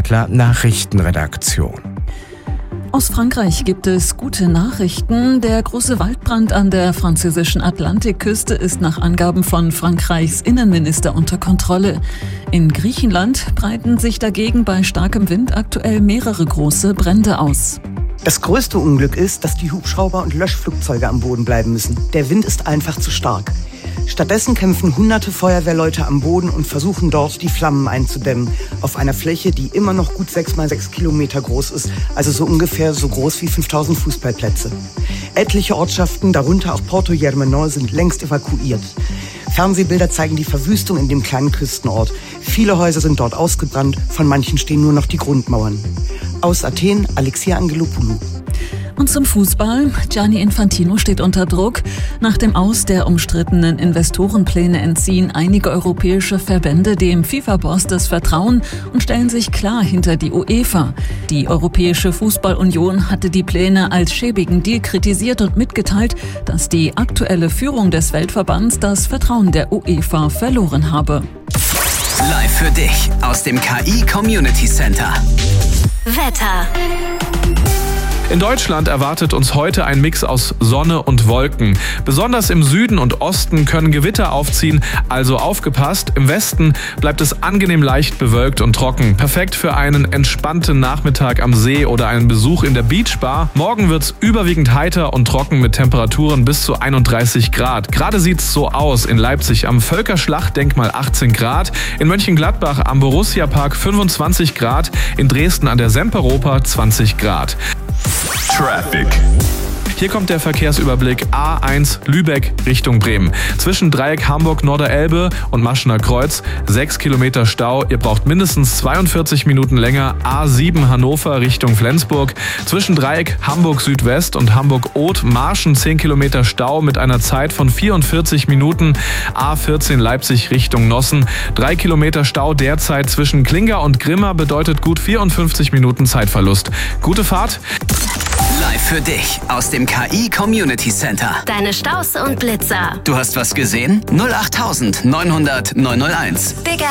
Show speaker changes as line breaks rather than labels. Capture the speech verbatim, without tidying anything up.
Adler Nachrichtenredaktion.
Aus Frankreich gibt es gute Nachrichten. Der große Waldbrand an der französischen Atlantikküste ist nach Angaben von Frankreichs Innenminister unter Kontrolle. In Griechenland breiten sich dagegen bei starkem Wind aktuell mehrere große Brände aus.
Das größte Unglück ist, dass die Hubschrauber und Löschflugzeuge am Boden bleiben müssen. Der Wind ist einfach zu stark. Stattdessen kämpfen hunderte Feuerwehrleute am Boden und versuchen dort, die Flammen einzudämmen. Auf einer Fläche, die immer noch gut sechs mal sechs Kilometer groß ist, also so ungefähr so groß wie fünftausend Fußballplätze. Etliche Ortschaften, darunter auch Porto Germano, sind längst evakuiert. Fernsehbilder zeigen die Verwüstung in dem kleinen Küstenort. Viele Häuser sind dort ausgebrannt, von manchen stehen nur noch die Grundmauern. Aus Athen, Alexia Angelopoulou.
Und zum Fußball. Gianni Infantino steht unter Druck. Nach dem Aus der umstrittenen Investorenpläne entziehen einige europäische Verbände dem FIFA-Boss das Vertrauen und stellen sich klar hinter die UEFA. Die Europäische Fußballunion hatte die Pläne als schäbigen Deal kritisiert und mitgeteilt, dass die aktuelle Führung des Weltverbands das Vertrauen der UEFA verloren habe.
Live für dich aus dem K I Community Center.
Wetter.
In Deutschland erwartet uns heute ein Mix aus Sonne und Wolken. Besonders im Süden und Osten können Gewitter aufziehen, also aufgepasst. Im Westen bleibt es angenehm leicht bewölkt und trocken. Perfekt für einen entspannten Nachmittag am See oder einen Besuch in der Beachbar. Morgen wird's überwiegend heiter und trocken mit Temperaturen bis zu einunddreißig Grad. Gerade sieht's so aus. In Leipzig am Völkerschlachtdenkmal achtzehn Grad, in Mönchengladbach am Borussia-Park fünfundzwanzig Grad, in Dresden an der Semperoper zwanzig Grad.
Traffic.
Hier kommt der Verkehrsüberblick A eins Lübeck Richtung Bremen. Zwischen Dreieck Hamburg-Norderelbe und Maschener Kreuz sechs Kilometer Stau. Ihr braucht mindestens zweiundvierzig Minuten länger. A sieben Hannover Richtung Flensburg. Zwischen Dreieck Hamburg-Südwest und Hamburg-Oth Marschen zehn Kilometer Stau mit einer Zeit von vierundvierzig Minuten. A vierzehn Leipzig Richtung Nossen. drei Kilometer Stau derzeit zwischen Klinger und Grimma bedeutet gut vierundfünfzig Minuten Zeitverlust. Gute Fahrt.
Live für dich aus dem K I Community Center.
Deine Staus und Blitzer.
Du hast was gesehen? null acht neunhundert neunhunderteins.
Big